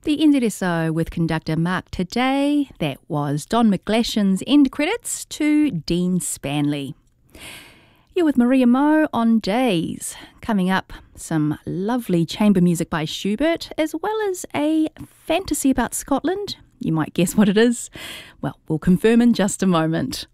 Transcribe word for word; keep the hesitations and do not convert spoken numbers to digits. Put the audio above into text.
The N Z S O with conductor Mark Today. That was Don McGlashan's end credits to Dean Spanley. You're with Maria Moe on Days. Coming up, some lovely chamber music by Schubert, as well as a fantasy about Scotland. You might guess what it is. Well, we'll confirm in just a moment.